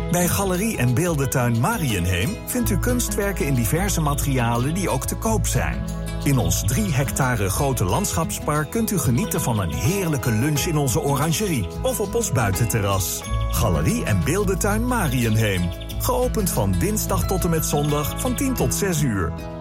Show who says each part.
Speaker 1: Bij Galerie en Beeldentuin Mariënheem vindt u kunstwerken in diverse materialen die ook te koop zijn. In ons 3 hectare grote landschapspark kunt u genieten van een heerlijke lunch in onze orangerie of op ons buitenterras. Galerie en Beeldentuin Mariënheem. Geopend van dinsdag tot en met zondag van 10 tot 6 uur.